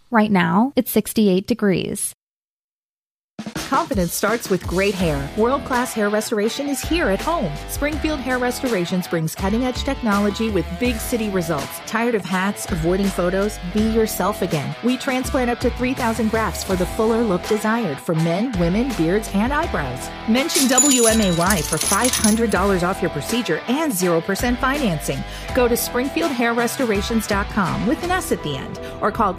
Right now, it's 68 degrees. Confidence starts with great hair. World-class hair restoration is here at home. Springfield Hair Restorations brings cutting-edge technology with big city results. Tired of hats, avoiding photos? Be yourself again. We transplant up to 3,000 grafts for the fuller look desired for men, women, beards, and eyebrows. Mention WMAY for $500 off your procedure and 0% financing. Go to SpringfieldHairRestorations.com with an S at the end, or call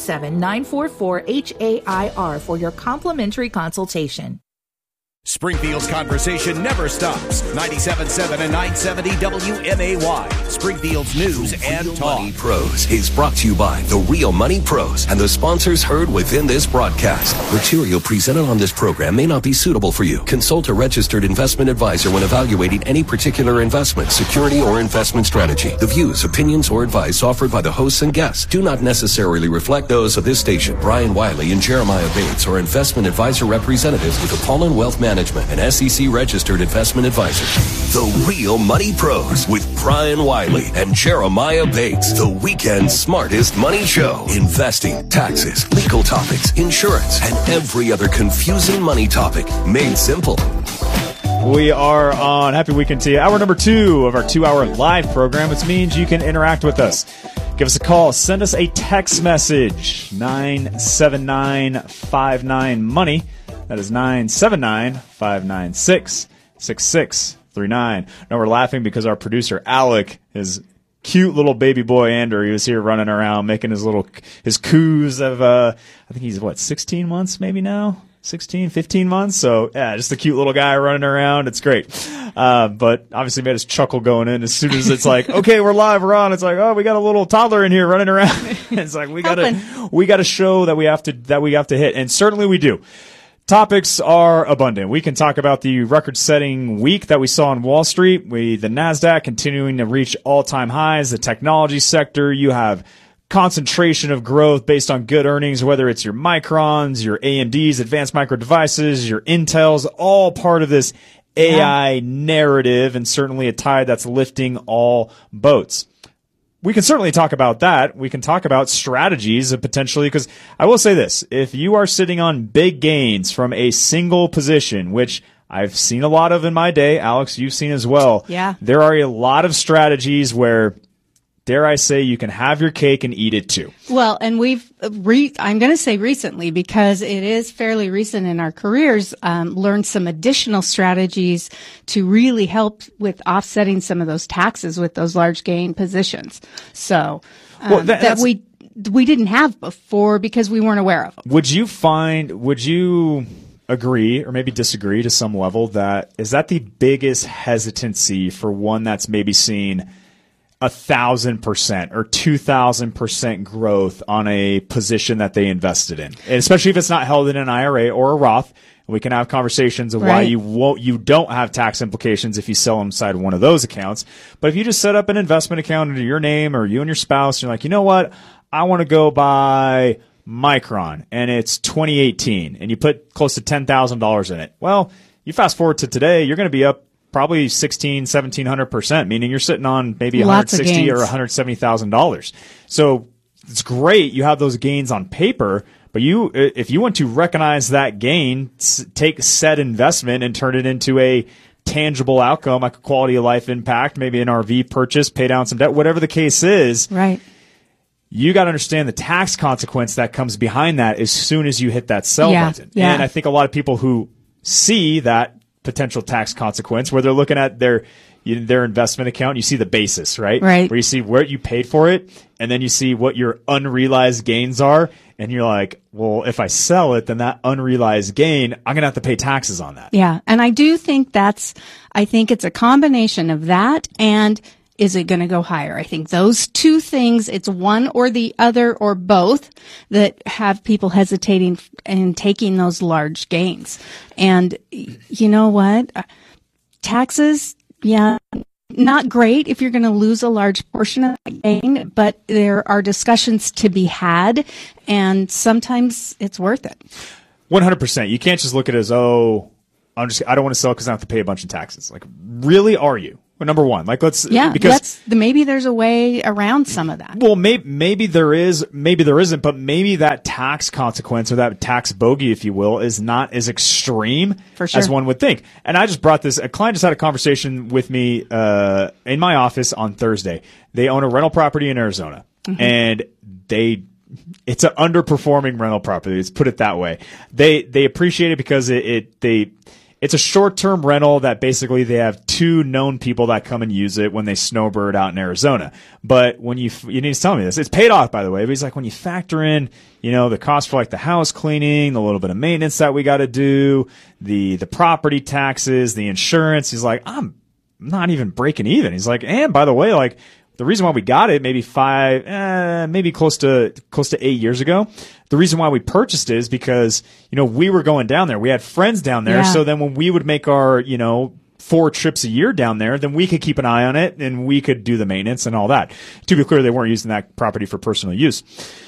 217-944-HAIR for your complimentary consultation. Springfield's conversation never stops. 97.7 and 970 WMAY. Springfield's news and talk. Money Pros is brought to you by The Real Money Pros and the sponsors heard within this broadcast. Material presented on this program may not be suitable for you. Consult a registered investment advisor when evaluating any particular investment, security, or investment strategy. The views, opinions, or advice offered by the hosts and guests do not necessarily reflect those of this station. Brian Wiley and Jeremiah Bates are investment advisor representatives with Apollon Wealth Management, an SEC registered investment advisor. The Real Money Pros with Brian Wiley and Jeremiah Bates. The weekend's smartest money show. Investing, taxes, legal topics, insurance, and every other confusing money topic made simple. We are on Happy Weekend to you. Hour number 2 of our 2-hour live program, which means you can interact with us. Give us a call. Send us a text message. 97959-MONEY. That is 979-596-6639. No, we're laughing because our producer, Alec, his cute little baby boy, Andrew, he was here running around making his coos of, I think he's, 16 months maybe now? 15 months. So, yeah, just a cute little guy running around. It's great. But obviously made us chuckle going in as soon as it's like, okay, we're live, we're on. It's like, oh, we got a little toddler in here running around. It's like, we got a show that we have to hit. And certainly we do. Topics are abundant. We can talk about the record-setting week that we saw on Wall Street. The NASDAQ continuing to reach all-time highs. The technology sector, you have concentration of growth based on good earnings, whether it's your Microns, your AMDs, Advanced Micro Devices, your Intels, all part of this AI narrative, and certainly a tide that's lifting all boats. We can certainly talk about that. We can talk about strategies of potentially, because I will say this, if you are sitting on big gains from a single position, which I've seen a lot of in my day, Alex, you've seen as well. Yeah. There are a lot of strategies where, dare I say, you can have your cake and eat it too. Well, and I'm going to say recently, because it is fairly recent in our careers, learned some additional strategies to really help with offsetting some of those taxes with those large gain positions. So, that we didn't have before because we weren't aware of them. Would you agree or maybe disagree to some level that is that the biggest hesitancy for one that's maybe seen 1,000% or 2,000% growth on a position that they invested in, and especially if it's not held in an IRA or a Roth? We can have conversations of why you don't have tax implications if you sell inside one of those accounts. But if you just set up an investment account under your name or you and your spouse, you're like, you know what, I want to go buy Micron, and it's 2018, and you put close to $10,000 in it. Well, you fast forward to today, you're going to be up probably 1,700%, meaning you're sitting on maybe $160,000 or $170,000. So it's great you have those gains on paper, but if you want to recognize that gain, take said investment and turn it into a tangible outcome, like a quality of life impact, maybe an RV purchase, pay down some debt, whatever the case is. Right. You got to understand the tax consequence that comes behind that as soon as you hit that sell button. Yeah. And I think a lot of people who see that potential tax consequence, where they're looking at their investment account, you see the basis, right? Right. Where you see where you paid for it, and then you see what your unrealized gains are, and you're like, well, if I sell it, then that unrealized gain, I'm going to have to pay taxes on that. Yeah. And I do think I think it's a combination of that and is it going to go higher? I think those two things, it's one or the other or both that have people hesitating and taking those large gains. And you know what? Taxes, yeah, not great if you're going to lose a large portion of that gain, but there are discussions to be had, and sometimes it's worth it. 100%. You can't just look at it as, I don't want to sell because I have to pay a bunch of taxes. Like, really, are you? number one. Like, maybe there's a way around some of that. Well, maybe there is, maybe there isn't, but maybe that tax consequence or that tax bogey, if you will, is not as extreme as one would think. And I just brought this, a client just had a conversation with me, in my office on Thursday. They own a rental property in Arizona, and it's an underperforming rental property. Let's put it that way. They appreciate it because it's a short-term rental that basically they have two known people that come and use it when they snowbird out in Arizona. But when you need to tell me this, it's paid off, by the way, but he's like, when you factor in, the cost for like the house cleaning, the little bit of maintenance that we got to do, the property taxes, the insurance, he's like, I'm not even breaking even. He's like, and by the way, like, the reason why we got it maybe maybe close to 8 years ago, the reason why we purchased it is because, we were going down there. We had friends down there. Yeah. So then when we would make our, 4 trips a year down there, then we could keep an eye on it and we could do the maintenance and all that. To be clear, they weren't using that property for personal use.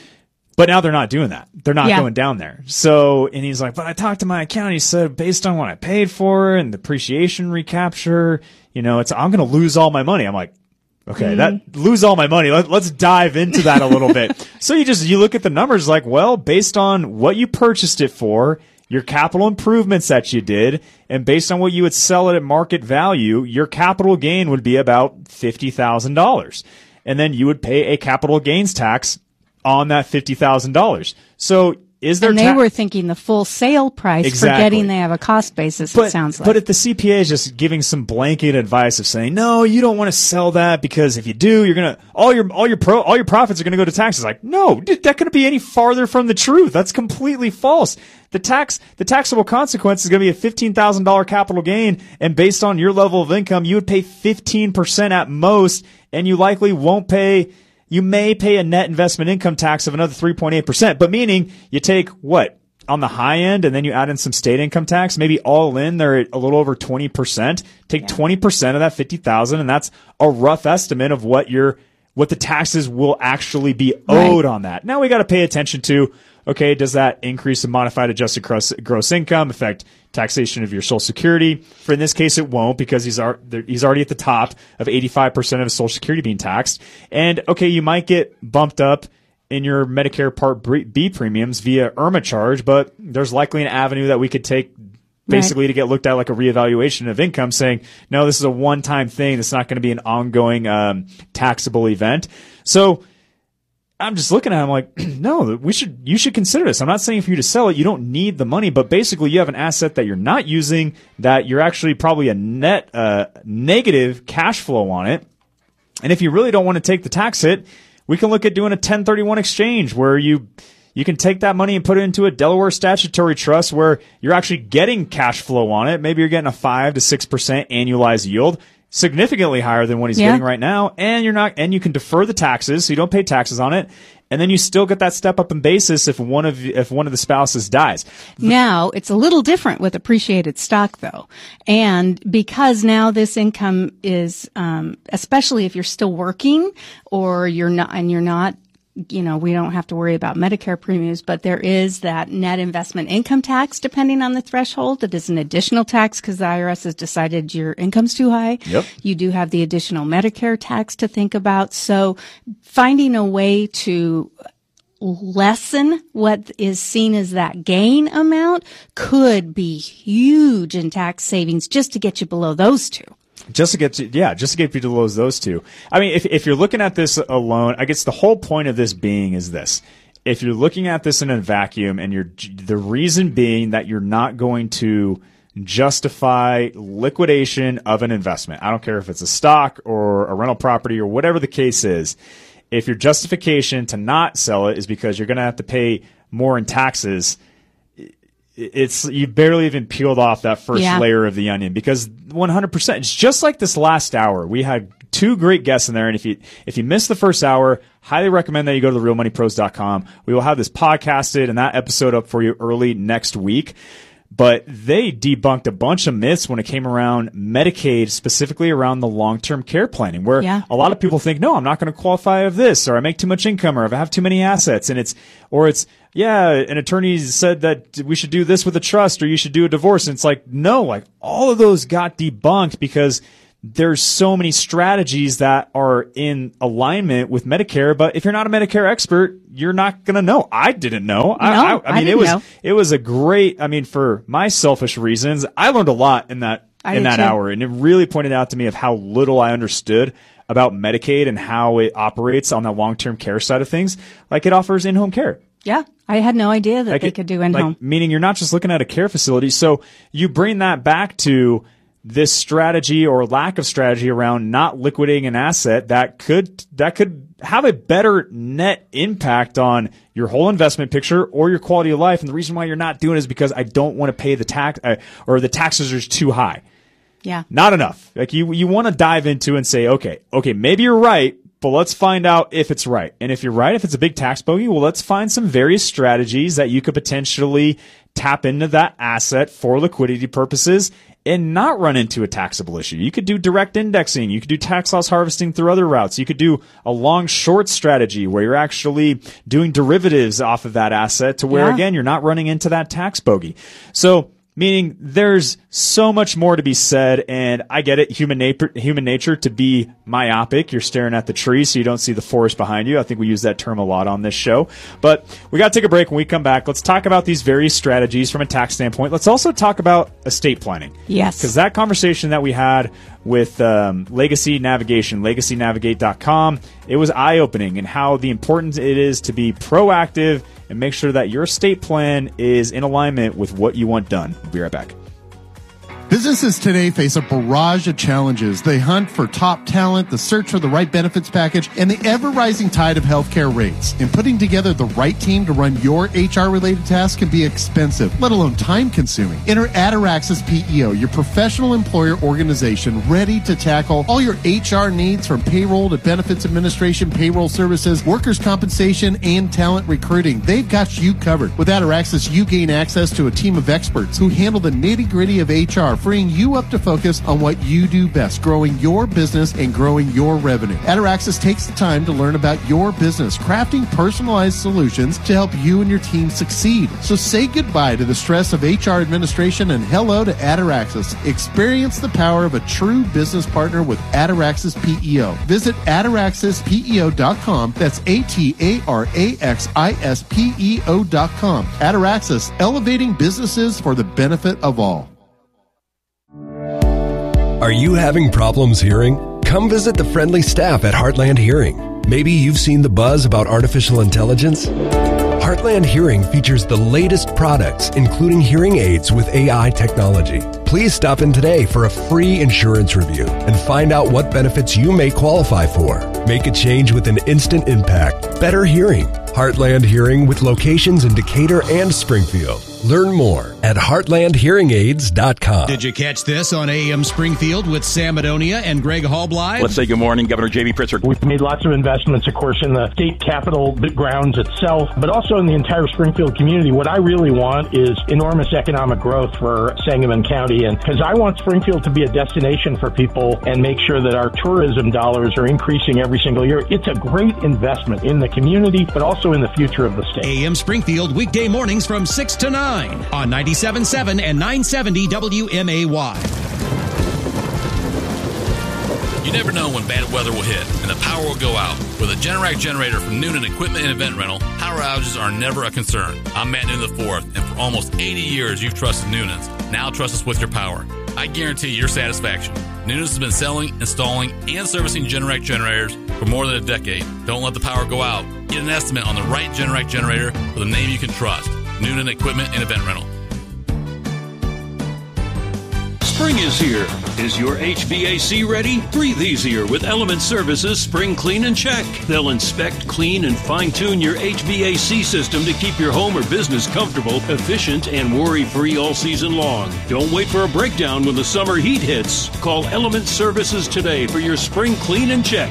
But now they're not doing that. They're not going down there. So, and he's like, but I talked to my accountant. He said, based on what I paid for and depreciation recapture, I'm going to lose all my money. I'm like, okay, that lose all my money. Let's dive into that a little bit. So you look at the numbers like, well, based on what you purchased it for, your capital improvements that you did, and based on what you would sell it at market value, your capital gain would be about $50,000. And then you would pay a capital gains tax on that $50,000. So and they were thinking the full sale price, forgetting they have a cost basis, it sounds like. But if the CPA is just giving some blanket advice of saying, no, you don't want to sell that because if you do, you're going to, all your profits are going to go to taxes. Like, no, that couldn't be any farther from the truth. That's completely false. The taxable consequence is going to be a $15,000 capital gain. And based on your level of income, you would pay 15% at most, and you likely won't pay. You may pay a net investment income tax of another 3.8%, but meaning you take what on the high end and then you add in some state income tax, maybe all in they're at a little over 20%. Take 20% of that 50,000, and that's a rough estimate of what the taxes will actually be owed on that. Now we got to pay attention to, okay, does that increase in modified adjusted gross income affect taxation of your Social Security? For in this case, it won't because he's already at the top of 85% of his Social Security being taxed. And okay, you might get bumped up in your Medicare Part B premiums via IRMA charge, but there's likely an avenue that we could take basically to get looked at like a reevaluation of income, saying, no, this is a one-time thing. It's not going to be an ongoing taxable event. So I'm just looking at it, I'm like, no, you should consider this. I'm not saying for you to sell it. You don't need the money, but basically you have an asset that you're not using, that you're actually probably a net negative cash flow on it. And if you really don't want to take the tax hit, we can look at doing a 1031 exchange where you can take that money and put it into a Delaware statutory trust where you're actually getting cash flow on it. Maybe you're getting a 5 to 6% annualized yield, significantly higher than what he's getting right now, and you can defer the taxes, so you don't pay taxes on it, and then you still get that step up in basis if one of the spouses dies. Now it's a little different with appreciated stock, though, and because now this income is, especially if you're still working or you're not. We don't have to worry about Medicare premiums, but there is that net investment income tax depending on the threshold. That is an additional tax because the IRS has decided your income's too high. Yep. You do have the additional Medicare tax to think about. So finding a way to lessen what is seen as that gain amount could be huge in tax savings just to get you below those two. Just to get you to those two. I mean, if you're looking at this alone, I guess the whole point of this being is this. If you're looking at this in a vacuum and the reason being that you're not going to justify liquidation of an investment, I don't care if it's a stock or a rental property or whatever the case is, if your justification to not sell it is because you're going to have to pay more in taxes, you barely even peeled off that first layer of the onion, because 100%, it's just like this last hour. We had 2 great guests in there, and if you missed the first hour, highly recommend that you go to therealmoneypros.com. We will have this podcasted and that episode up for you early next week. But they debunked a bunch of myths when it came around Medicaid, specifically around the long-term care planning, where a lot of people think, no, I'm not going to qualify of this, or I make too much income, or I have too many assets. And an attorney said that we should do this with a trust, or you should do a divorce. And it's like, no, like all of those got debunked because there's so many strategies that are in alignment with Medicare, but if you're not a Medicare expert, you're not going to know. I didn't know. I mean, it was a great, I mean, for my selfish reasons, I learned a lot in that hour, and it really pointed out to me of how little I understood about Medicaid and how it operates on the long-term care side of things. Like, it offers in-home care. Yeah. I had no idea that they could do in-home. Meaning you're not just looking at a care facility. So you bring that back to this strategy or lack of strategy around not liquidating an asset that could have a better net impact on your whole investment picture or your quality of life. And the reason why you're not doing it is because I don't want to pay the tax, or the taxes are too high. Yeah. Not enough. Like, you want to dive into and say, okay, maybe you're right, but let's find out if it's right. And if you're right, if it's a big tax bogey, well, let's find some various strategies that you could potentially tap into that asset for liquidity purposes and not run into a taxable issue. You could do direct indexing. You could do tax loss harvesting through other routes. You could do a long short strategy where you're actually doing derivatives off of that asset to where, again, you're not running into that tax bogey. So, meaning there's so much more to be said, and I get it, human nature to be myopic. You're staring at the tree so you don't see the forest behind you. I think we use that term a lot on this show. But we got to take a break. When we come back, let's talk about these various strategies from a tax standpoint. Let's also talk about estate planning. Yes. Because that conversation that we had with Legacy Navigation, LegacyNavigate.com, it was eye-opening in how the importance it is to be proactive and make sure that your estate plan is in alignment with what you want done. We'll be right back. Businesses today face a barrage of challenges. They hunt for top talent, the search for the right benefits package, and the ever-rising tide of healthcare rates. And putting together the right team to run your HR-related tasks can be expensive, let alone time-consuming. Enter Ataraxis PEO, your professional employer organization ready to tackle all your HR needs, from payroll to benefits administration, payroll services, workers' compensation, and talent recruiting. They've got you covered. With Ataraxis, you gain access to a team of experts who handle the nitty-gritty of HR, freeing you up to focus on what you do best, growing your business and growing your revenue. Ataraxis takes the time to learn about your business, crafting personalized solutions to help you and your team succeed. So say goodbye to the stress of HR administration and hello to Ataraxis. Experience the power of a true business partner with Ataraxis PEO. Visit AtaraxisPEO.com. That's AtaraxisPEO.com. Ataraxis, elevating businesses for the benefit of all. Are you having problems hearing? Come visit the friendly staff at Heartland Hearing. Maybe you've seen the buzz about artificial intelligence. Heartland Hearing features the latest products, including hearing aids with AI technology. Please stop in today for a free insurance review and find out what benefits you may qualify for. Make a change with an instant impact. Better hearing. Heartland Hearing, with locations in Decatur and Springfield. Learn more at heartlandhearingaids.com. Did you catch this on AM Springfield with Sam Madonia and Greg Hallbly? Let's say good morning, Governor J.B. Pritzker. We've made lots of investments, of course, in the state capitol grounds itself, but also in the entire Springfield community. What I really want is enormous economic growth for Sangamon County, and because I want Springfield to be a destination for people and make sure that our tourism dollars are increasing every single year. It's a great investment in the community, but also in the future of the state. AM Springfield, weekday mornings from 6 to 9 on 97.7 and 970 WMAY. You never know when bad weather will hit and the power will go out. With a Generac generator from Noonan Equipment and Event Rental, power outages are never a concern. I'm Matt Noonan IV, and for almost 80 years you've trusted Noonan's. Now trust us with your power. I guarantee your satisfaction. Noonan's has been selling, installing, and servicing Generac generators for more than a decade. Don't let the power go out. Get an estimate on the right Generac generator with a name you can trust. Noonan Equipment and Event Rental. Spring is here. Is your HVAC ready? Breathe easier with Element Services Spring Clean and Check. They'll inspect, clean, and fine-tune your HVAC system to keep your home or business comfortable, efficient, and worry-free all season long. Don't wait for a breakdown when the summer heat hits. Call Element Services today for your Spring Clean and Check,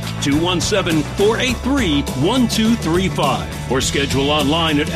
217-483-1235. Or schedule online at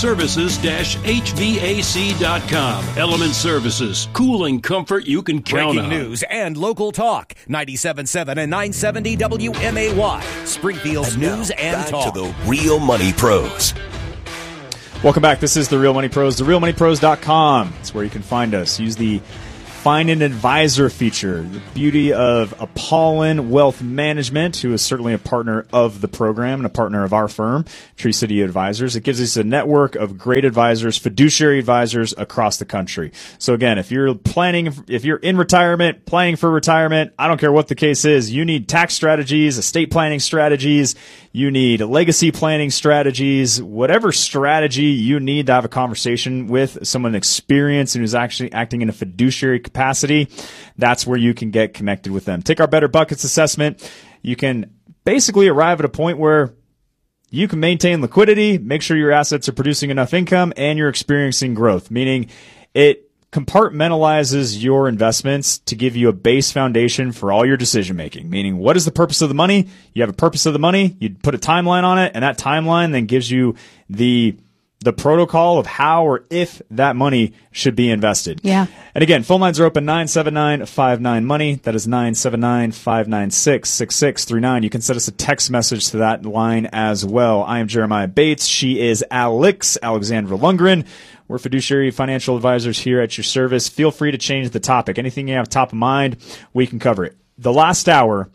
elementservices-hvac.com. Element Services, cooling comfort you can count on. Breaking news and local talk. 97.7 and 970 WMAY. Springfield's news and talk. To the Real Money Pros. Welcome back. This is The Real Money Pros. TheRealMoneyPros.com. It's where you can find us. Use the Find an Advisor feature. The beauty of Apollon Wealth Management, who is certainly a partner of the program and a partner of our firm, Tree City Advisors. It gives us a network of great advisors, fiduciary advisors across the country. So again, if you're in retirement, planning for retirement, I don't care what the case is, you need tax strategies, estate planning strategies, you need legacy planning strategies, whatever strategy you need to have a conversation with someone experienced and who's actually acting in a fiduciary capacity, that's where you can get connected with them. Take our Better Buckets assessment. You can basically arrive at a point where you can maintain liquidity, make sure your assets are producing enough income, and you're experiencing growth, meaning it compartmentalizes your investments to give you a base foundation for all your decision making, meaning what is the purpose of the money? You have a purpose of the money, you put a timeline on it, and that timeline then gives you the protocol of how or if that money should be invested. Yeah. And again, phone lines are open 979-59-MONEY. That is 979-596-6639. You can send us a text message to that line as well. I am Jeremiah Bates. She is Alexandra Lundgren. We're fiduciary financial advisors here at your service. Feel free to change the topic. Anything you have top of mind, we can cover it. The last hour,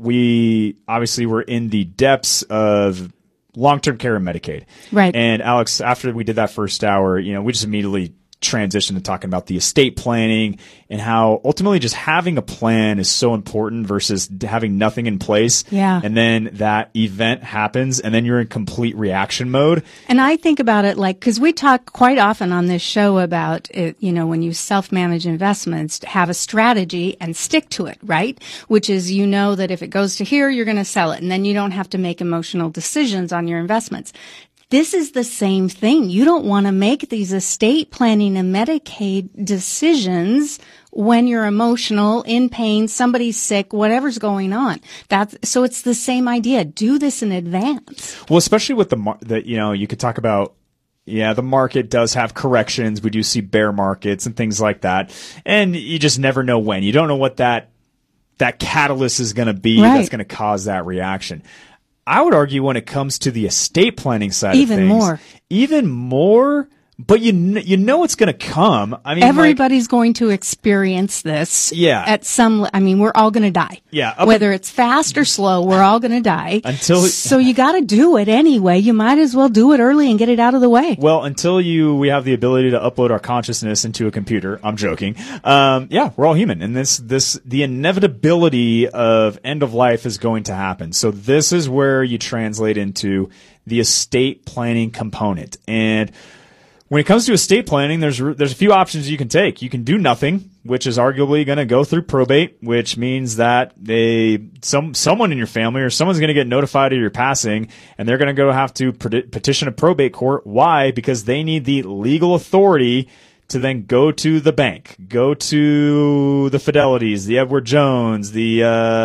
we obviously were in the depths of long-term care and Medicaid. Right. And Alex, after we did that first hour, we just immediately transitioned to talking about the estate planning and how ultimately just having a plan is so important versus having nothing in place. Yeah. And then that event happens and then you're in complete reaction mode. And I think about it because we talk quite often on this show about it, when you self-manage investments, have a strategy and stick to it, right? Which is, that if it goes to here, you're going to sell it. And then you don't have to make emotional decisions on your investments. This is the same thing. You don't want to make these estate planning and Medicaid decisions when you're emotional, in pain, somebody's sick, whatever's going on. So it's the same idea. Do this in advance. Well, especially with you could talk about, the market does have corrections. We do see bear markets and things like that. And you just never know when. You don't know what that catalyst is going to be that's going to cause that reaction. I would argue when it comes to the estate planning side of things, even more, but you know it's going to come. I mean, everybody's going to experience this. Yeah. We're all going to die. Yeah. Whether it's fast or slow, we're all going to die. So you got to do it anyway. You might as well do it early and get it out of the way. Well, until we have the ability to upload our consciousness into a computer. I'm joking. We're all human, and the inevitability of end of life is going to happen. So this is where you translate into the estate planning component. And when it comes to estate planning, there's a few options you can take. You can do nothing, which is arguably going to go through probate, which means that someone in your family or someone's going to get notified of your passing, and they're going to go have to petition a probate court. Why? Because they need the legal authority to then go to the bank, go to the Fidelities, the Edward Jones, the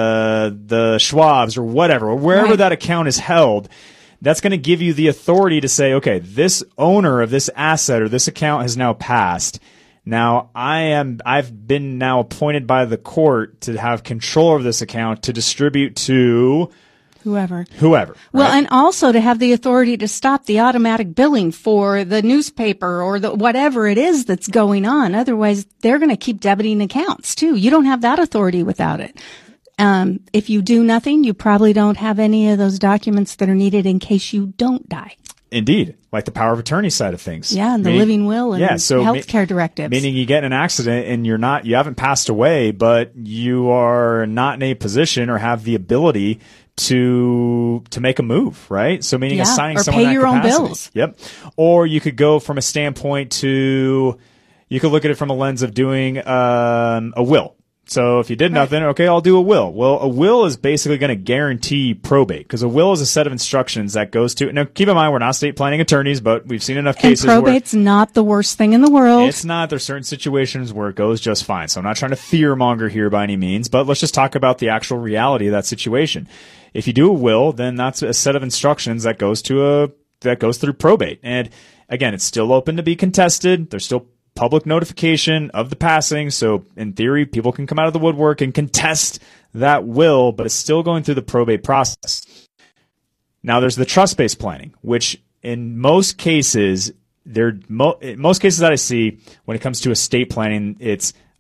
Schwabs, or whatever, or wherever that account is held. That's going to give you the authority to say, okay, this owner of this asset or this account has now passed. Now I've been now appointed by the court to have control of this account to distribute to whoever. Well, right? And also to have the authority to stop the automatic billing for the newspaper or whatever it is that's going on. Otherwise, they're going to keep debiting accounts too. You don't have that authority without it. If you do nothing, you probably don't have any of those documents that are needed in case you don't die. Indeed, like the power of attorney side of things. Yeah, and the living will and healthcare directives. Meaning you get in an accident and you haven't passed away, but you are not in a position or have the ability to make a move, right? So meaning assigning or someone pay your capacity. own bills. Yep. Or you could go from a standpoint you could look at it from a lens of doing a will. So if you did nothing, okay, I'll do a will. Well, a will is basically going to guarantee probate because a will is a set of instructions that goes to. Now, keep in mind, we're not estate planning attorneys, but we've seen enough cases where probate's not the worst thing in the world. It's not. There's certain situations where it goes just fine. So I'm not trying to fearmonger here by any means, but let's just talk about the actual reality of that situation. If you do a will, then that's a set of instructions that goes through probate. And again, it's still open to be contested. There's still public notification of the passing. So in theory, people can come out of the woodwork and contest that will, but it's still going through the probate process. Now there's the trust-based planning, which in most cases, most cases that I see when it comes to estate planning, it's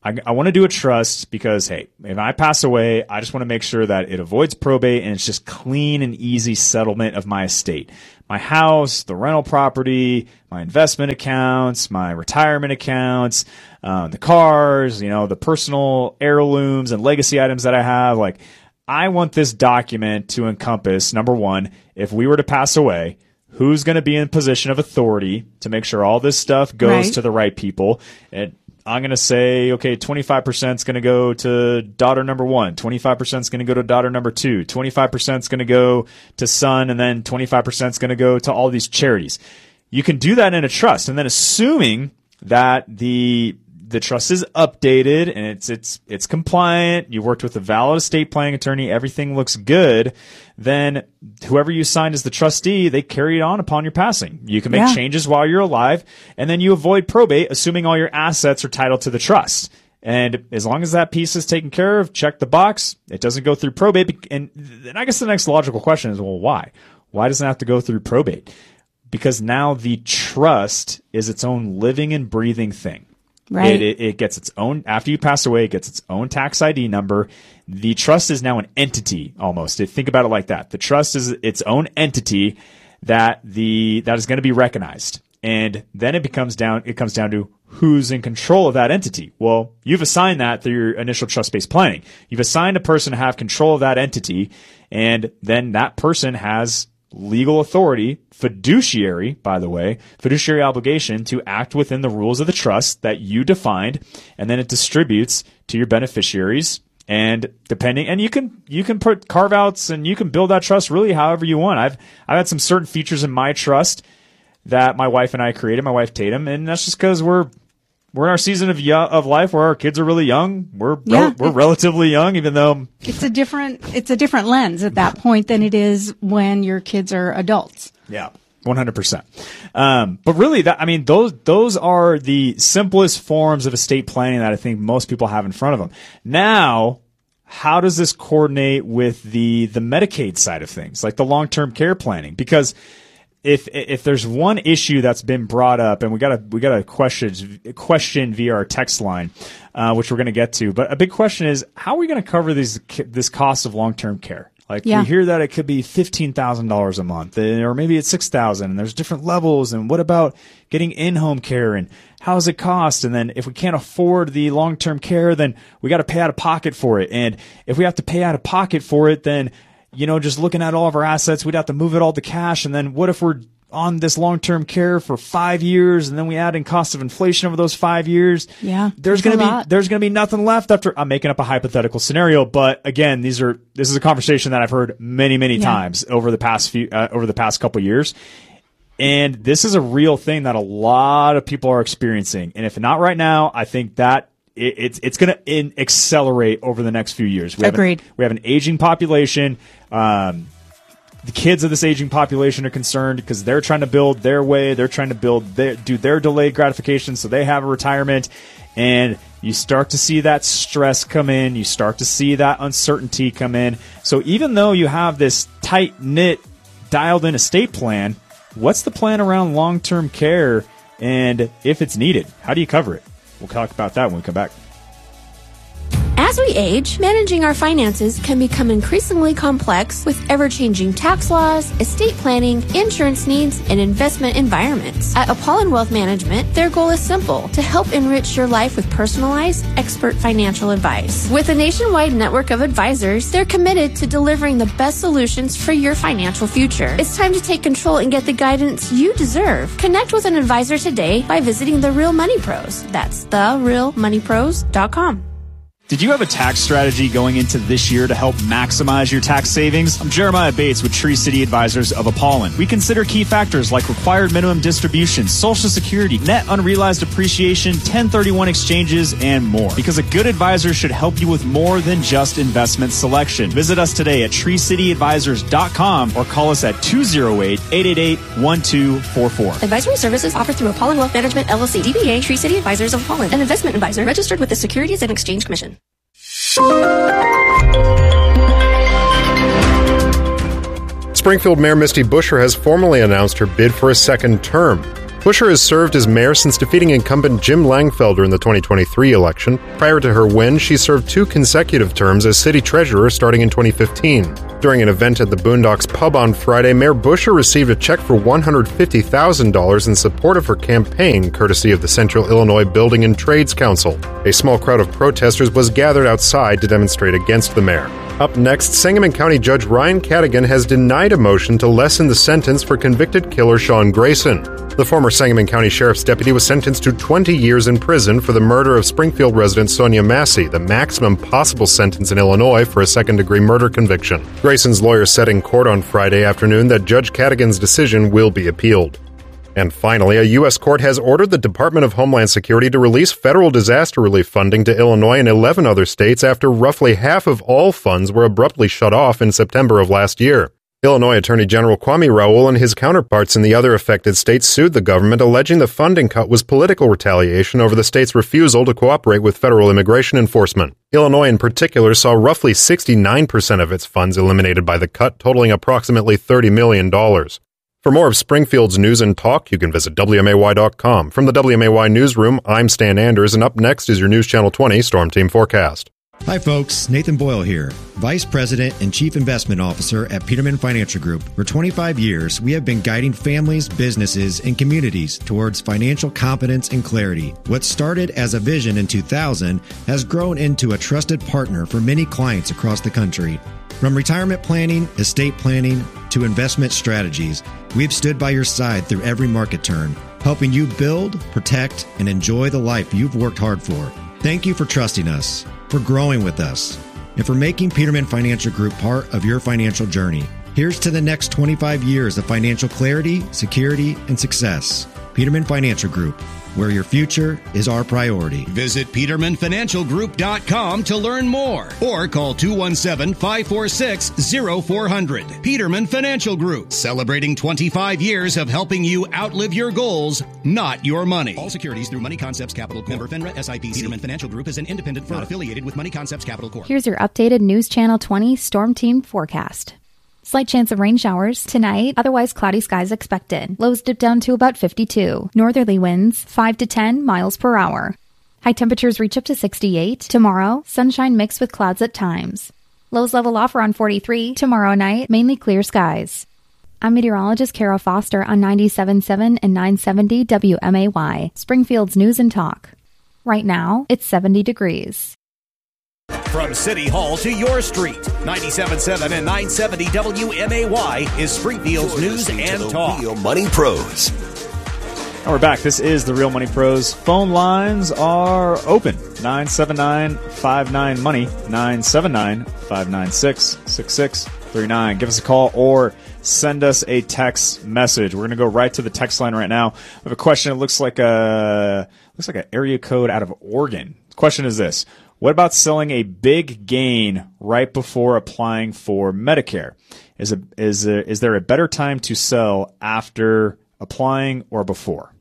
I want to do a trust because, hey, if I pass away, I just want to make sure that it avoids probate and it's just clean and easy settlement of my estate. My house, the rental property, my investment accounts, my retirement accounts, the cars, the personal heirlooms and legacy items that I have. Like, I want this document to encompass, number one, if we were to pass away, who's going to be in position of authority to make sure all this stuff goes to the right people. And I'm going to say, okay, 25% is going to go to daughter number 1, 25% is going to go to daughter number 2, 25% is going to go to son, and then 25% is going to go to all these charities. You can do that in a trust, and then assuming that the trust is updated and it's compliant, you worked with a valid estate planning attorney, everything looks good, then whoever you signed as the trustee, they carry it on upon your passing. You can make changes while you're alive, and then you avoid probate, assuming all your assets are titled to the trust. And as long as that piece is taken care of, check the box, it doesn't go through probate. And I guess the next logical question is, well, why? Why doesn't it have to go through probate? Because now the trust is its own living and breathing thing. Right. It gets its own, after you pass away, it gets its own tax ID number. The trust is now an entity almost. Think about it like that. The trust is its own entity that is going to be recognized. And then it comes down to who's in control of that entity. Well, you've assigned that through your initial trust-based planning. You've assigned a person to have control of that entity, and then that person has legal authority, fiduciary obligation to act within the rules of the trust that you defined, and then it distributes to your beneficiaries. And you can put carve outs and you can build that trust really however you want. I've had some certain features in my trust that my wife and I created, my wife Tatum, and that's just because we're in our season of life where our kids are really young. We're relatively young, even though it's a different lens at that point than it is when your kids are adults. Yeah, 100%. But really, those are the simplest forms of estate planning that I think most people have in front of them. Now, how does this coordinate with the Medicaid side of things, like the long-term care planning? Because if there's one issue that's been brought up, and we got a question via our text line, which we're going to get to, but a big question is, how are we going to cover this cost of long-term care? Like, we hear that it could be $15,000 a month, or maybe it's $6,000, and there's different levels. And what about getting in-home care, and how does it cost? And then if we can't afford the long-term care, then we got to pay out of pocket for it. And if we have to pay out of pocket for it, then just looking at all of our assets, we'd have to move it all to cash. And then what if we're on this long-term care for 5 years, and then we add in cost of inflation over those 5 years? Yeah, there's going to be nothing left after. I'm making up a hypothetical scenario, but again, this is a conversation that I've heard many times over the past couple of years. And this is a real thing that a lot of people are experiencing. And if not right now, I think that it's going to accelerate over the next few years. Agreed. We have an aging population. The kids of this aging population are concerned because they're trying to build their way. They're trying to do their delayed gratification, so they have a retirement. And you start to see that stress come in. You start to see that uncertainty come in. So even though you have this tight-knit, dialed-in estate plan, what's the plan around long-term care? And if it's needed, how do you cover it? We'll talk about that when we come back. As we age, managing our finances can become increasingly complex with ever-changing tax laws, estate planning, insurance needs, and investment environments. At Apollon Wealth Management, their goal is simple: to help enrich your life with personalized, expert financial advice. With a nationwide network of advisors, they're committed to delivering the best solutions for your financial future. It's time to take control and get the guidance you deserve. Connect with an advisor today by visiting The Real Money Pros. That's therealmoneypros.com. Did you have a tax strategy going into this year to help maximize your tax savings? I'm Jeremiah Bates with Tree City Advisors of Apollon. We consider key factors like required minimum distributions, Social Security, net unrealized appreciation, 1031 exchanges, and more. Because a good advisor should help you with more than just investment selection. Visit us today at treecityadvisors.com or call us at 208-888-1244. Advisory services offered through Apollon Wealth Management, LLC, DBA Tree City Advisors of Apollon, an investment advisor registered with the Securities and Exchange Commission. Springfield Mayor Misty Buscher has formally announced her bid for a second term. Buscher has served as mayor since defeating incumbent Jim Langfelder in the 2023 election. Prior to her win, she served 2 consecutive terms as city treasurer starting in 2015. During an event at the Boondocks Pub on Friday, Mayor Buscher received a check for $150,000 in support of her campaign, courtesy of the Central Illinois Building and Trades Council. A small crowd of protesters was gathered outside to demonstrate against the mayor. Up next, Sangamon County Judge Ryan Cadigan has denied a motion to lessen the sentence for convicted killer Sean Grayson. The former Sangamon County Sheriff's deputy was sentenced to 20 years in prison for the murder of Springfield resident Sonia Massey, the maximum possible sentence in Illinois for a second-degree murder conviction. Grayson's lawyer said in court on Friday afternoon that Judge Cadigan's decision will be appealed. And finally, a U.S. court has ordered the Department of Homeland Security to release federal disaster relief funding to Illinois and 11 other states after roughly half of all funds were abruptly shut off in September of last year. Illinois Attorney General Kwame Raoul and his counterparts in the other affected states sued the government, alleging the funding cut was political retaliation over the state's refusal to cooperate with federal immigration enforcement. Illinois in particular saw roughly 69% of its funds eliminated by the cut, totaling approximately $30 million. For more of Springfield's news and talk, you can visit WMAY.com. From the WMAY newsroom, I'm Stan Anders, and up next is your News Channel 20 Storm Team Forecast. Hi folks, Nathan Boyle here, Vice President and Chief Investment Officer at Peterman Financial Group. For 25 years, we have been guiding families, businesses, and communities towards financial competence and clarity. What started as a vision in 2000 has grown into a trusted partner for many clients across the country. From retirement planning, estate planning, to investment strategies, we've stood by your side through every market turn, helping you build, protect, and enjoy the life you've worked hard for. Thank you for trusting us, for growing with us, and for making Peterman Financial Group part of your financial journey. Here's to the next 25 years of financial clarity, security, and success. Peterman Financial Group, where your future is our priority. Visit PetermanFinancialGroup.com to learn more or call 217-546-0400. Peterman Financial Group, celebrating 25 years of helping you outlive your goals, not your money. All securities through Money Concepts Capital Corp. Member FINRA SIPC. Peterman Financial Group is an independent firm affiliated with Money Concepts Capital Corp. Here's your updated News Channel 20 Storm Team forecast. Slight chance of rain showers tonight, otherwise cloudy skies expected. Lows dip down to about 52. Northerly winds 5 to 10 miles per hour. High temperatures reach up to 68. Tomorrow, sunshine mixed with clouds at times. Lows level off around 43. Tomorrow night, mainly clear skies. I'm meteorologist Kara Foster on 97.7 and 970 WMAY, Springfield's News and Talk. Right now, it's 70 degrees. From City Hall to your street, 97.7 and 970 WMAY is Springfield's News and Talk. Real Money Pros. And we're back. This is the Real Money Pros. Phone lines are open. 979-59-MONEY, 979-596-6639. Give us a call or send us a text message. We're going to go right to the text line right now. We have a question. It looks like an area code out of Oregon. The question is this. What about selling a big gain right before applying for Medicare? Is there a better time to sell after applying or before?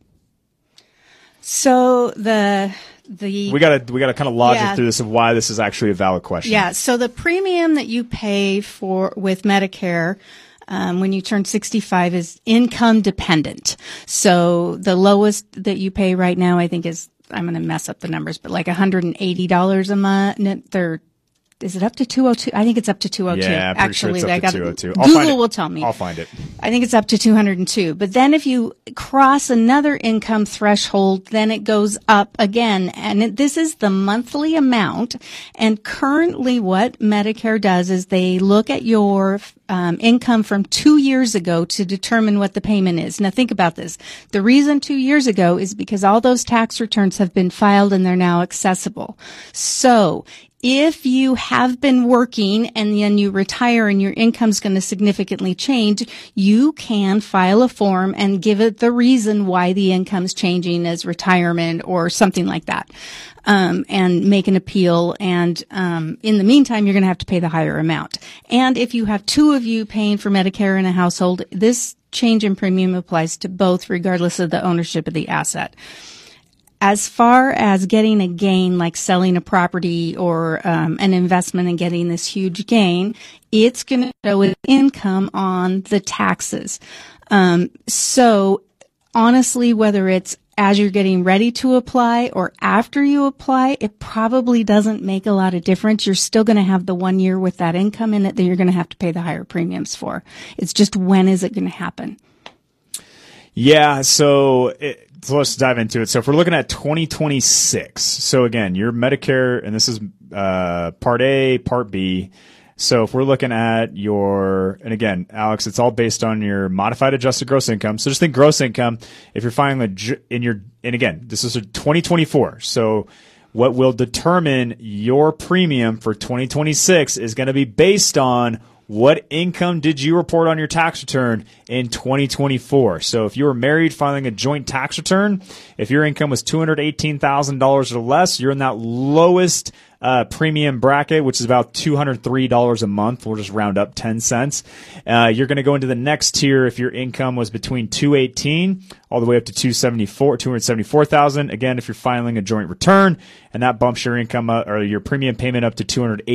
So we gotta kind of logic through this of why this is actually a valid question. Yeah. So the premium that you pay with Medicare when you turn 65 is income dependent. So the lowest that you pay right now, I think, is, I'm going to mess up the numbers, but like $180 a month. Is it up to 202? I think it's up to 202. Yeah, I'm pretty sure it's up to 202. Google will tell me. I'll find it. I think it's up to 202. But then if you cross another income threshold, then it goes up again. And this is the monthly amount. And currently what Medicare does is they look at your income from 2 years ago to determine what the payment is. Now think about this. The reason 2 years ago is because all those tax returns have been filed and they're now accessible. So if you have been working and then you retire and your income's going to significantly change, you can file a form and give it the reason why the income's changing as retirement or something like that. And make an appeal. And, in the meantime, you're going to have to pay the higher amount. And if you have two of you paying for Medicare in a household, this change in premium applies to both regardless of the ownership of the asset. As far as getting a gain, like selling a property or an investment and getting this huge gain, it's going to show an income on the taxes. So honestly, whether it's as you're getting ready to apply or after you apply, it probably doesn't make a lot of difference. You're still going to have the 1 year with that income in it that you're going to have to pay the higher premiums for. It's just when is it going to happen? Yeah, so let's dive into it. So if we're looking at 2026, so again, your Medicare, and this is Part A, Part B. So if we're looking at and again, Alex, it's all based on your modified adjusted gross income. So just think gross income. If you're filing and again, this is a 2024. So what will determine your premium for 2026 is going to be based on what income did you report on your tax return in 2024? So if you were married filing a joint tax return, if your income was $218,000 or less, you're in that lowest premium bracket, which is about $203 a month. We'll just round up 10 cents. You're going to go into the next tier if your income was between $218,000 all the way up to $274,000. Again, if you're filing a joint return, and that bumps your income or your premium payment up to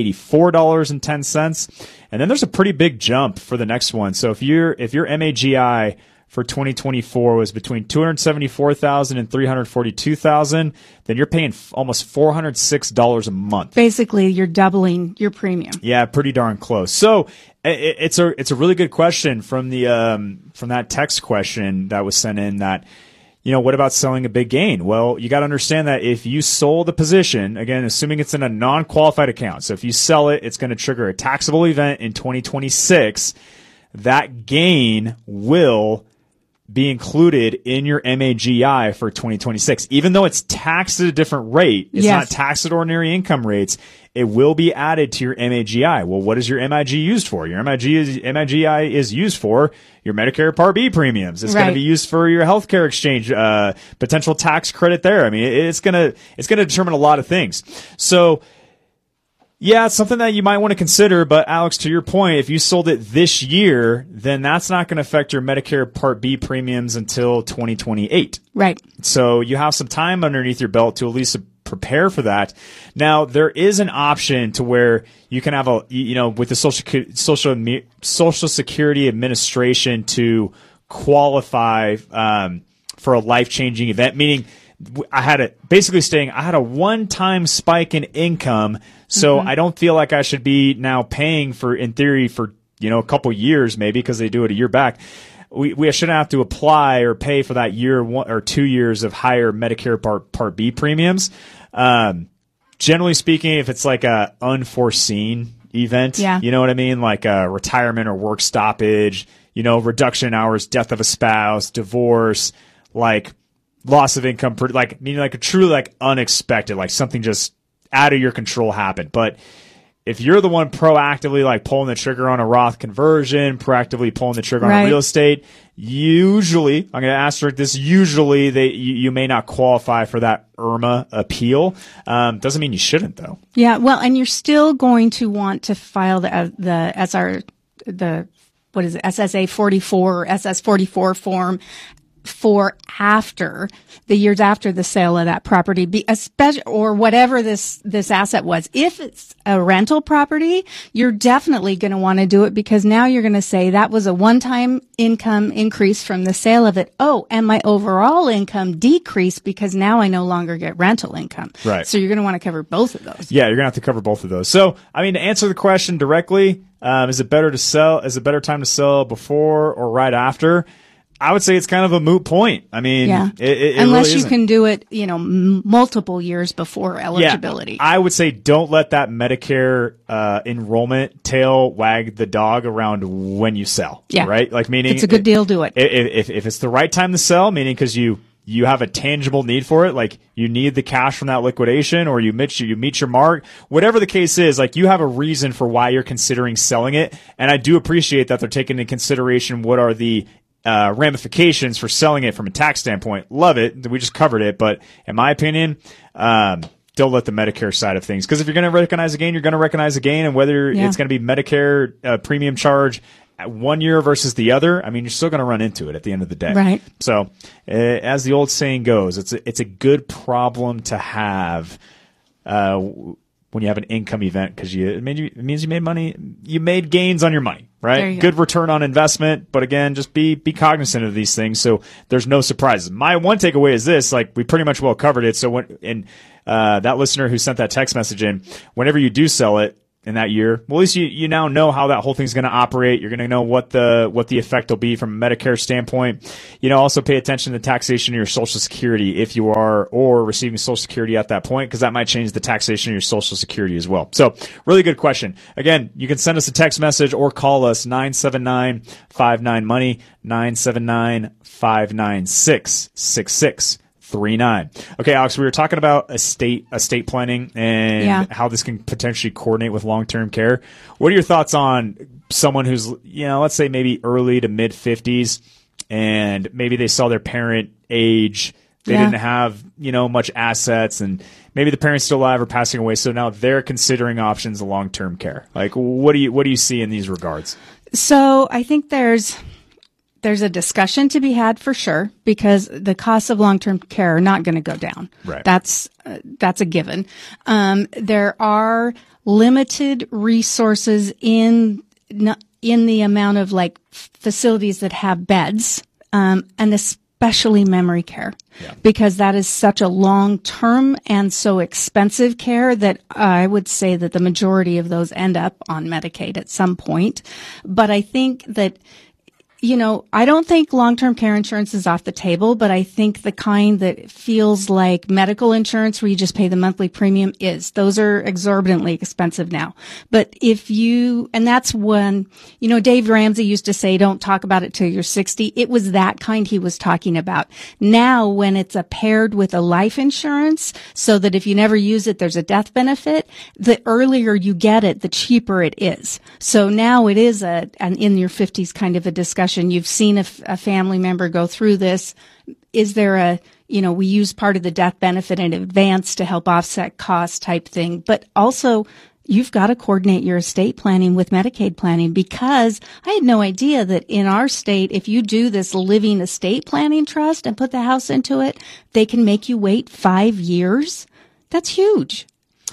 $284.10. And then there's a pretty big jump for the next one. So if your MAGI for 2024 was between $274,000 and $342,000, then you're paying almost $406 a month. Basically, you're doubling your premium. Yeah, pretty darn close. So it's a really good question from that text question that was sent in. That, what about selling a big gain? Well, you got to understand that if you sold a position, again, assuming it's in a non-qualified account, so if you sell it, it's going to trigger a taxable event in 2026. That gain will be included in your MAGI for 2026. Even though it's taxed at a different rate, it's not taxed at ordinary income rates, it will be added to your MAGI. Well, what is your MAG used for? Your MAGI is used for your Medicare Part B premiums. It's going to be used for your healthcare exchange, potential tax credit there. I mean, it's going to determine a lot of things. So, yeah, it's something that you might want to consider, but Alex, to your point, if you sold it this year, then that's not going to affect your Medicare Part B premiums until 2028. Right. So you have some time underneath your belt to at least prepare for that. Now, there is an option to where you can have with the Social Security Administration to qualify for a life-changing event, meaning I had a one-time spike in income, so I don't feel like I should be now paying in theory for a couple years maybe, because they do it a year back. We shouldn't have to apply or pay for that year 1 or 2 years of higher Medicare Part B premiums. Generally speaking, if it's like a unforeseen event, you know what I mean, like a retirement or work stoppage, reduction in hours, death of a spouse, divorce, like loss of income, meaning like a truly unexpected, like something just out of your control happened. But if you're the one proactively pulling the trigger on a Roth conversion, proactively pulling the trigger on a real estate, usually, I'm going to asterisk this, usually you may not qualify for that IRMA appeal. Doesn't mean you shouldn't though. Yeah, well, and you're still going to want to file the SSA 44 or SS 44 form for after the years after the sale of that property, especially, or whatever this asset was. If it's a rental property, you're definitely going to want to do it, because now you're going to say that was a one-time income increase from the sale of it. Oh, and my overall income decreased because now I no longer get rental income. Right. So you're going to want to cover both of those. Yeah, you're going to have to cover both of those. So, to answer the question directly, is it better time to sell before or right after? I would say it's kind of a moot point. I mean, it unless really you can do it, multiple years before eligibility. Yeah, I would say don't let that Medicare enrollment tail wag the dog around when you sell. Yeah, right. Meaning it's a good deal. Do it if it's the right time to sell. Meaning because you have a tangible need for it, like you need the cash from that liquidation, or you meet your mark. Whatever the case is, you have a reason for why you're considering selling it. And I do appreciate that they're taking into consideration what are the ramifications for selling it from a tax standpoint. Love it. We just covered it. But in my opinion, don't let the Medicare side of things, because if you're going to recognize a gain, you're going to recognize a gain. And whether it's going to be Medicare premium charge at 1 year versus the other, you're still going to run into it at the end of the day. Right. So as the old saying goes, it's a good problem to have when when you have an income event because it means you made money. You made gains on your money, right? Good return on investment. But again, just be cognizant of these things so there's no surprises. My one takeaway is this, like we pretty much well covered it. So that listener who sent that text message in, whenever you do sell it in that year, well, at least you now know how that whole thing's going to operate. You're going to know what the effect will be from a Medicare standpoint. Also pay attention to the taxation of your Social Security if you are or receiving Social Security at that point, because that might change the taxation of your Social Security as well. So really good question. Again, you can send us a text message or call us 979-59-MONEY, 979-596-6639. Okay, Alex, we were talking about estate planning and how this can potentially coordinate with long-term care. What are your thoughts on someone who's, let's say maybe early to mid 50s and maybe they saw their parent age, they didn't have, much assets, and maybe the parent's still alive or passing away, so now they're considering options of long-term care. Like, what do you see in these regards? So I think there's a discussion to be had for sure, because the costs of long-term care are not going to go down. Right. That's a given. There are limited resources in the amount of like facilities that have beds, and especially memory care, because that is such a long-term and so expensive care that I would say that the majority of those end up on Medicaid at some point. But I think that I don't think long-term care insurance is off the table, but I think the kind that feels like medical insurance where you just pay the monthly premium those are exorbitantly expensive now. But and that's when, Dave Ramsey used to say, don't talk about it till you're 60. It was that kind he was talking about. Now, when it's paired with a life insurance, so that if you never use it, there's a death benefit, the earlier you get it, the cheaper it is. So now it is an in your 50s kind of a discussion. You've seen a family member go through this. Is there we use part of the death benefit in advance to help offset costs type thing. But also, you've got to coordinate your estate planning with Medicaid planning, because I had no idea that in our state, if you do this living estate planning trust and put the house into it, they can make you wait 5 years. That's huge.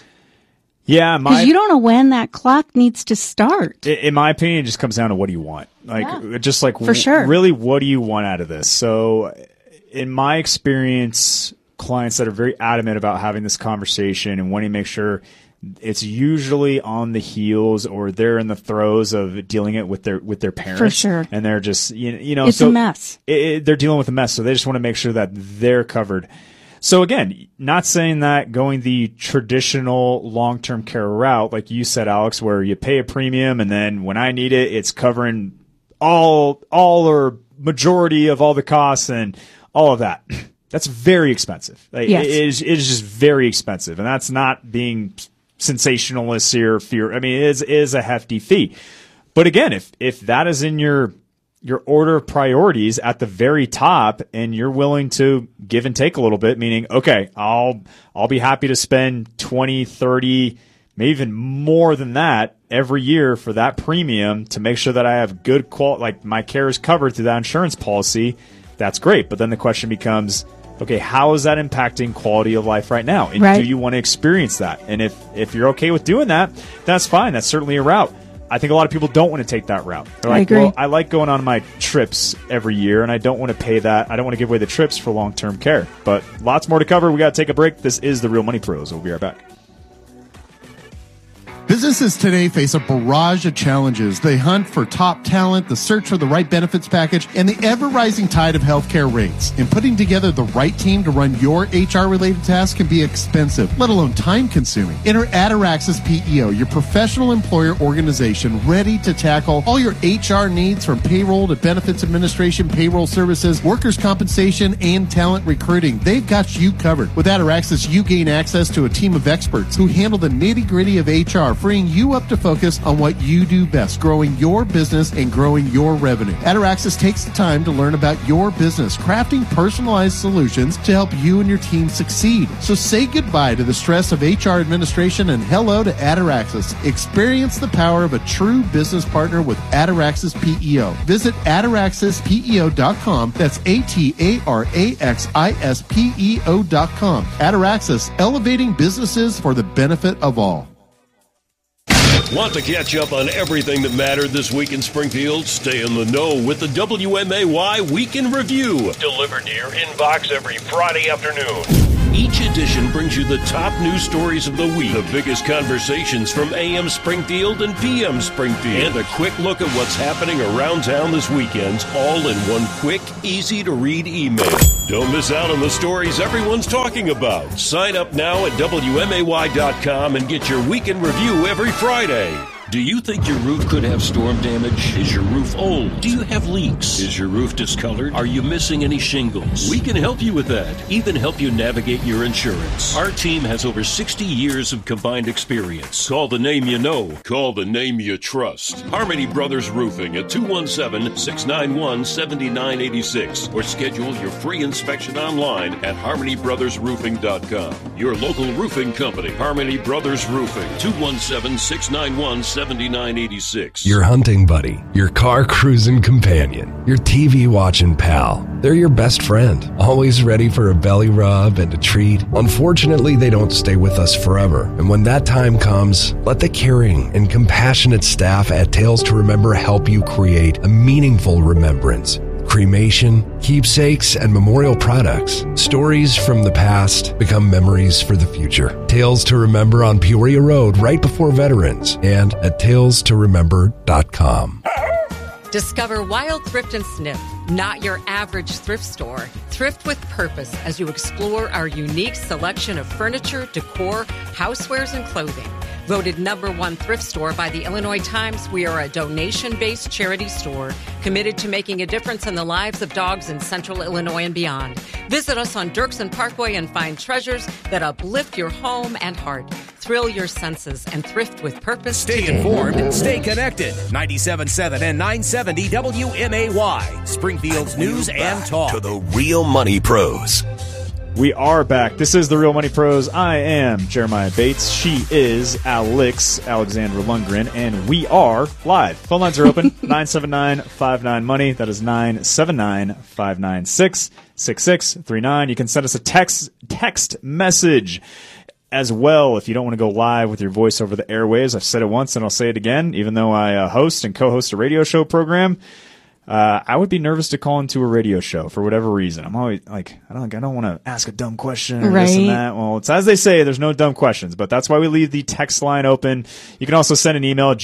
Yeah, because you don't know when that clock needs to start. In my opinion, it just comes down to what do you want? Just like for sure. Really, what do you want out of this? So, in my experience, clients that are very adamant about having this conversation and wanting to make sure it's usually on the heels or they're in the throes of dealing it with their parents. For sure. And they're just it's a mess. They're dealing with a mess, so they just want to make sure that they're covered. So again, not saying that going the traditional long-term care route, like you said, Alex, where you pay a premium and then when I need it, it's covering all or majority of all the costs and all of that. That's very expensive. Yes. It is just very expensive. And that's not being sensationalist here. Fear. I mean, it is a hefty fee. But again, if that is in your order of priorities at the very top and you're willing to give and take a little bit, meaning, okay, I'll be happy to spend 20, 30, maybe even more than that every year for that premium to make sure that I have good quality, like my care is covered through that insurance policy. That's great. But then the question becomes, okay, how is that impacting quality of life right now? And do you want to experience that? And if you're okay with doing that, that's fine. That's certainly a route. I think a lot of people don't want to take that route. They're like, I agree. well, I like going on my trips every year, and I don't want to pay that. I don't want to give away the trips for long-term care. But lots more to cover. We got to take a break. This is The Real Money Pros. We'll be right back. Businesses today face a barrage of challenges. They hunt for top talent, the search for the right benefits package, and the ever-rising tide of healthcare rates. And putting together the right team to run your HR-related tasks can be expensive, let alone time-consuming. Enter Ataraxis PEO, your professional employer organization ready to tackle all your HR needs from payroll to benefits administration, payroll services, workers' compensation, and talent recruiting. They've got you covered. With Ataraxis, you gain access to a team of experts who handle the nitty-gritty of HR, freeing you up to focus on what you do best, growing your business and growing your revenue. Ataraxis takes the time to learn about your business, crafting personalized solutions to help you and your team succeed. So say goodbye to the stress of HR administration and hello to Ataraxis. Experience the power of a true business partner with Ataraxis PEO. Visit ataraxispeo.com. That's ATARAXISPEO.com. Ataraxis, elevating businesses for the benefit of all. Want to catch up on everything that mattered this week in Springfield? Stay in the know with the WMAY Week in Review, delivered to your inbox every Friday afternoon. Each edition brings you the top news stories of the week, the biggest conversations from AM Springfield and PM Springfield, and a quick look at what's happening around town this weekend, all in one quick, easy-to-read email. Don't miss out on the stories everyone's talking about. Sign up now at WMAY.com and get your Week in Review every Friday. Do you think your roof could have storm damage? Is your roof old? Do you have leaks? Is your roof discolored? Are you missing any shingles? We can help you with that, even help you navigate your insurance. Our team has over 60 years of combined experience. Call the name you know. Call the name you trust. Harmony Brothers Roofing at 217-691-7986 or schedule your free inspection online at harmonybrothersroofing.com. Your local roofing company, Harmony Brothers Roofing, 217-691-7986. Your hunting buddy, your car cruising companion, your TV watching pal. They're your best friend, always ready for a belly rub and a treat. Unfortunately, they don't stay with us forever. And when that time comes, let the caring and compassionate staff at Tales to Remember help you create a meaningful remembrance. Cremation, keepsakes, and memorial products. Stories from the past become memories for the future. Tales to Remember on Peoria Road right before Veterans and at talestoremember.com. Discover Wild Thrift and Sniff, not your average thrift store. Thrift with purpose as you explore our unique selection of furniture, decor, housewares, and clothing. Voted #1 thrift store by the Illinois Times, we are a donation-based charity store committed to making a difference in the lives of dogs in Central Illinois and beyond. Visit us on Dirksen Parkway and find treasures that uplift your home and heart. Thrill your senses and thrift with purpose. Stay informed and stay connected. 97.7 and 970 WMAY, Springfield's news and talk. To the Real Money Pros. We are back. This is the Real Money Pros. I am Jeremiah Bates. She is Alexandra Lundgren, and we are live. Phone lines are open. 979-59-MONEY. That is 979-596-6639. You can send us a text message as well if you don't want to go live with your voice over the airwaves. I've said it once and I'll say it again. Even though I host and co-host a radio show program, I would be nervous to call into a radio show for whatever reason. I'm always like, I don't want to ask a dumb question or this and that. Well, it's as they say, there's no dumb questions, but that's why we leave the text line open. You can also send an email,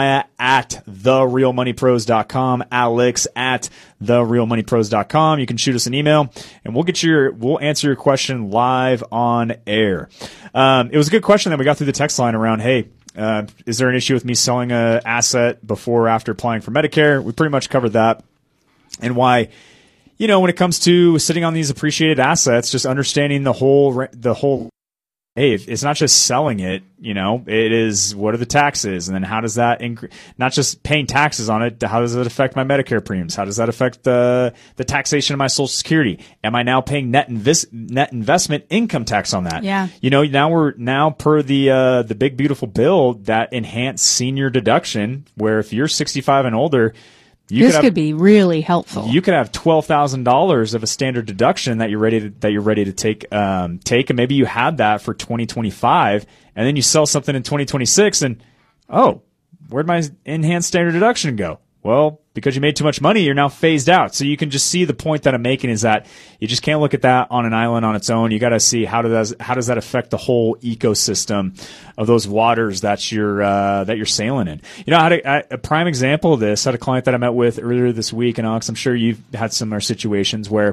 Jeremiah@therealmoneypros.com, Alex@therealmoneypros.com. You can shoot us an email and we'll answer your question live on air. It was a good question that we got through the text line around, hey, is there an issue with me selling an asset before or after applying for Medicare? We pretty much covered that. And why, when it comes to sitting on these appreciated assets, just understanding the whole, hey, it's not just selling it, it is what are the taxes? And then how does that not just paying taxes on it, how does it affect my Medicare premiums? How does that affect the taxation of my Social Security? Am I now paying net investment income tax on that? Yeah. Now per the big beautiful bill, that enhanced senior deduction, where if you're 65 and older, this could be really helpful. You could have $12,000 of a standard deduction that you're ready to take, and maybe you had that for 2025, and then you sell something in 2026, and where'd my enhanced standard deduction go? Well, because you made too much money, you're now phased out. So you can just see the point that I'm making is that you just can't look at that on an island on its own. You got to see how does that affect the whole ecosystem of those waters that you're sailing in. I had a prime example of this. I had a client that I met with earlier this week, and Alex, I'm sure you've had similar situations where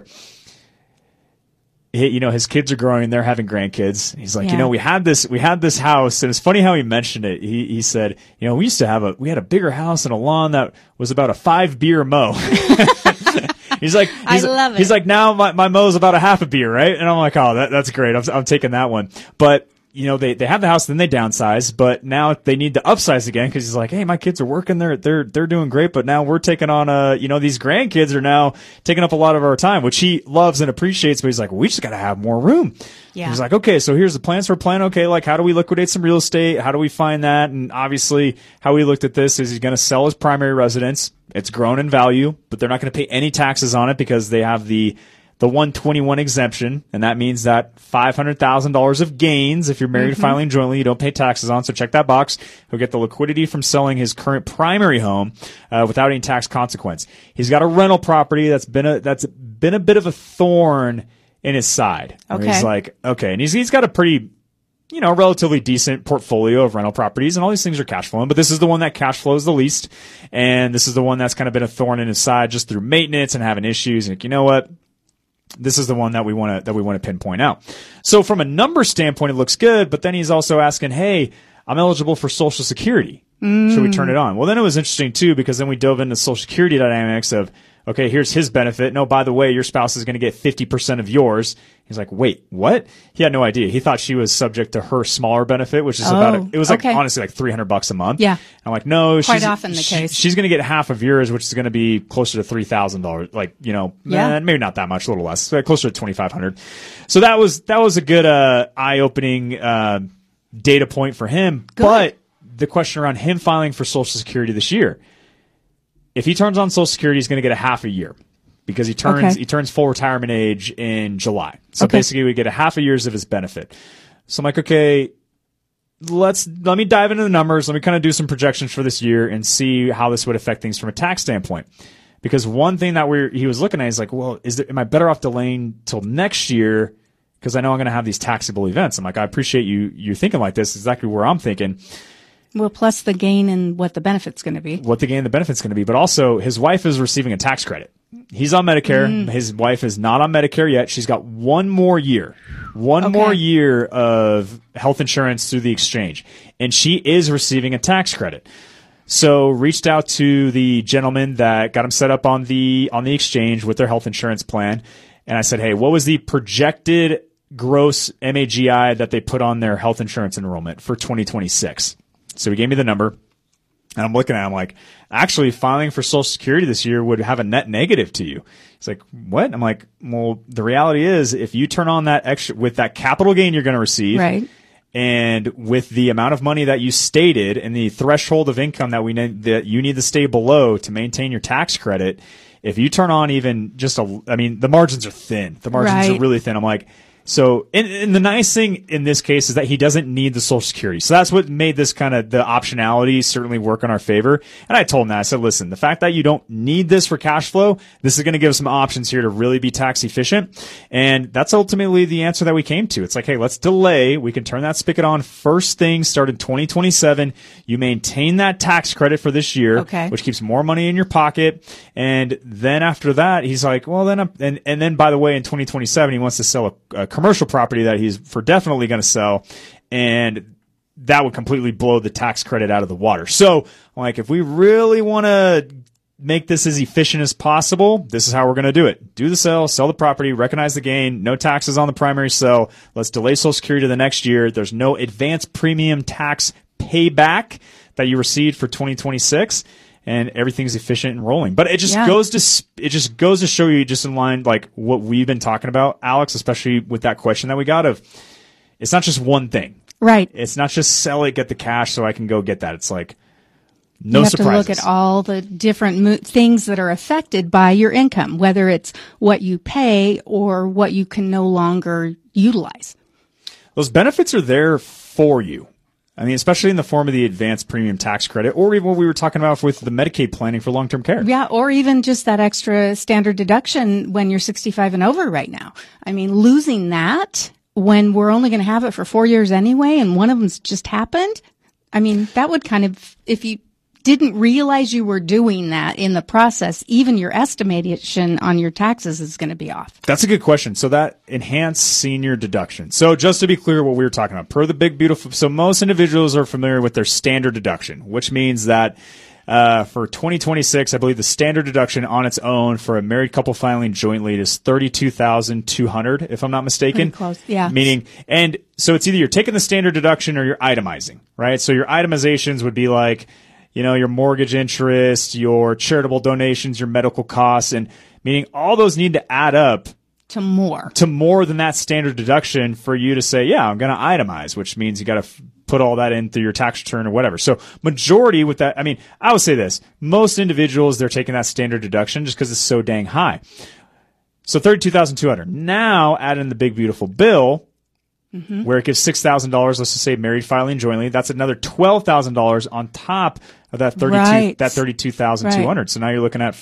his kids are growing, they're having grandkids. He's like, we had this house, and it's funny how he mentioned it. He said, we had a bigger house and a lawn that was about a 5-beer mow. He's like, I love it. He's like, now my mow's about a half a beer, right? And I'm like, oh, that's great. I'm taking that one. But they have the house, then they downsize, but now they need to upsize again because he's like, hey, my kids are working, they're doing great, but now we're taking on these grandkids are now taking up a lot of our time, which he loves and appreciates, but he's like, we just got to have more room. Yeah. He's like, okay, so here's the plans for a plan. Okay, like how do we liquidate some real estate? How do we find that? And obviously, how we looked at this is he's going to sell his primary residence. It's grown in value, but they're not going to pay any taxes on it because they have the the 121 exemption, and that means that $500,000 of gains, if you're married and filing jointly, you don't pay taxes on, so check that box. He'll get the liquidity from selling his current primary home without any tax consequence. He's got a rental property that's been a bit of a thorn in his side. Okay. He's like, okay, and he's got a pretty, relatively decent portfolio of rental properties, and all these things are cash flowing, but this is the one that cash flows the least, and this is the one that's kind of been a thorn in his side just through maintenance and having issues. And you know what? This is the one that we want to pinpoint out. So from a number standpoint, it looks good, but then he's also asking, hey, I'm eligible for Social Security. Should we turn it on? Well, then it was interesting too, because then we dove into Social Security dynamics of, okay, here's his benefit. No, by the way, your spouse is going to get 50% of yours. He's like, wait, what? He had no idea. He thought she was subject to her smaller benefit, which is it was honestly like $300 a month. Yeah. And I'm like, no, quite often the case. She's going to get half of yours, which is going to be closer to $3,000. Like, maybe not that much, a little less, closer to $2,500. So that was a good, eye-opening, data point for him. Good. But the question around him filing for Social Security this year, if he turns on Social Security, he's going to get a half a year because he turns full retirement age in July. So basically we get a half a year's of his benefit. So I'm like, okay, let me dive into the numbers. Let me kind of do some projections for this year and see how this would affect things from a tax standpoint. Because one thing that he was looking at is like, well, am I better off delaying till next year? Because I know I'm going to have these taxable events. I'm like, I appreciate you thinking like this. Exactly where I'm thinking. Well, plus the gain and what the benefit's going to be. What the gain and the benefit's going to be. But also, his wife is receiving a tax credit. He's on Medicare. His wife is not on Medicare yet. She's got one more year of health insurance through the exchange. And she is receiving a tax credit. So reached out to the gentleman that got him set up on the exchange with their health insurance plan. And I said, hey, what was the projected gross MAGI that they put on their health insurance enrollment for 2026? So he gave me the number, and I'm looking at it, I'm like, actually filing for Social Security this year would have a net negative to you. He's like, what? I'm like, well, the reality is if you turn on that extra, with that capital gain you're going to receive, right, and with the amount of money that you stated and the threshold of income that you need to stay below to maintain your tax credit, if you turn on even just the margins are thin. The margins are really thin. I'm like, so, and the nice thing in this case is that he doesn't need the Social Security. So that's what made this kind of the optionality certainly work in our favor. And I told him that. I said, listen, the fact that you don't need this for cash flow, this is going to give us some options here to really be tax efficient. And that's ultimately the answer that we came to. It's like, hey, let's delay. We can turn that spigot on first thing, start in 2027. You maintain that tax credit for this year, which keeps more money in your pocket. And then after that, he's like, well, then, and then by the way, in 2027, he wants to sell a commercial property that he's for definitely going to sell, and that would completely blow the tax credit out of the water. So, like, if we really want to make this as efficient as possible, this is how we're going to do it. Do the sell the property, recognize the gain, no taxes on the primary sell. Let's delay Social Security to the next year. There's no advanced premium tax payback that you received for 2026. And everything's efficient and rolling. But it just goes to show you, just in line like what we've been talking about, Alex, especially with that question that we got of, it's not just one thing. Right. It's not just sell it, get the cash so I can go get that. It's like no surprises. You have to look at all the different things that are affected by your income, whether it's what you pay or what you can no longer utilize. Those benefits are there for you. I mean, especially in the form of the advanced premium tax credit, or even what we were talking about with the Medicaid planning for long-term care. Yeah, or even just that extra standard deduction when you're 65 and over right now. I mean, losing that when we're only going to have it for 4 years anyway, and one of them's just happened. I mean, that would kind of, if you didn't realize you were doing that in the process, even your estimation on your taxes is going to be off. That's a good question. So that enhanced senior deduction. So just to be clear what we were talking about, per the big beautiful, so most individuals are familiar with their standard deduction, which means that for 2026, I believe the standard deduction on its own for a married couple filing jointly is $32,200, if I'm not mistaken. Pretty close, yeah. Meaning, and so it's either you're taking the standard deduction or you're itemizing, right? So your itemizations would be like, your mortgage interest, your charitable donations, your medical costs, and meaning all those need to add up to more than that standard deduction for you to say, yeah, I'm going to itemize, which means you got to put all that in through your tax return or whatever. So majority with that, I mean, I would say this, most individuals, they're taking that standard deduction just because it's so dang high. So $32,200. Now add in the big beautiful bill, where it gives $6,000. Let's just say married, filing jointly. That's another $12,000 on top of that $32,200. Right. So now you're looking at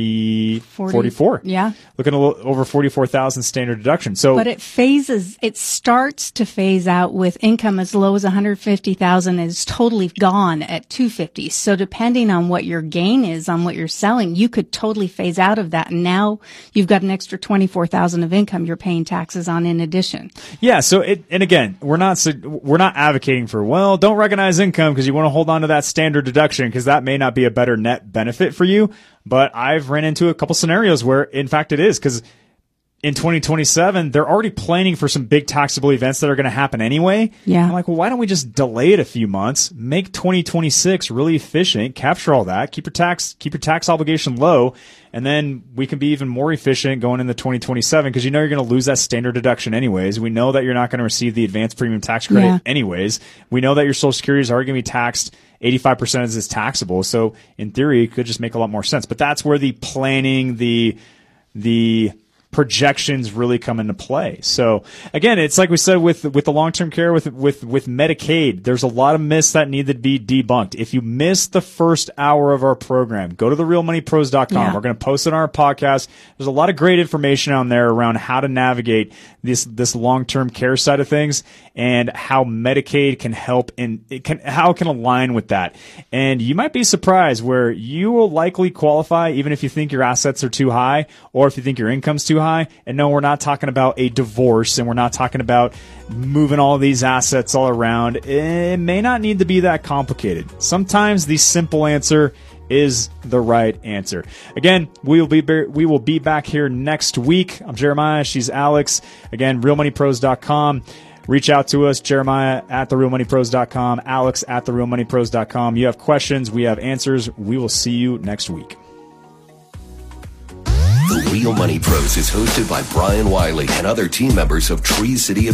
44. Yeah. Looking a little over 44,000 standard deduction. So, but it starts to phase out with income as low as 150,000 is totally gone at 250. So depending on what your gain is on what you're selling, you could totally phase out of that. And now you've got an extra 24,000 of income you're paying taxes on in addition. Yeah. So and again, we're not advocating for, well, don't recognize income because you want to hold on to that standard deduction, because that may not be a better net benefit for you. But I've ran into a couple scenarios where, in fact, it is, because in 2027, they're already planning for some big taxable events that are going to happen anyway. Yeah. I'm like, well, why don't we just delay it a few months, make 2026 really efficient, capture all that, keep your tax obligation low, and then we can be even more efficient going into 2027, because you know you're going to lose that standard deduction anyways. We know that you're not going to receive the advanced premium tax credit anyways. We know that your Social Security is already going to be taxed 85% is taxable. So in theory, it could just make a lot more sense. But that's where the planning, the projections really come into play. So again, it's like we said with the long-term care, with Medicaid, there's a lot of myths that need to be debunked. If you missed the first hour of our program, go to therealmoneypros.com. Yeah. We're going to post it on our podcast. There's a lot of great information on there around how to navigate this long-term care side of things and how Medicaid can help how it can align with that. And you might be surprised where you will likely qualify even if you think your assets are too high or if you think your income's too high. And no, we're not talking about a divorce, and we're not talking about moving all these assets all around. It may not need to be that complicated. Sometimes the simple answer is the right answer. Again, we will be back here next week. I'm Jeremiah. She's Alex. Again, realmoneypros.com. Reach out to us, Jeremiah at therealmoneypros.com, Alex at therealmoneypros.com. You have questions, we have answers. We will see you next week. The Real Money Pros is hosted by Brian Wiley and other team members of Tree City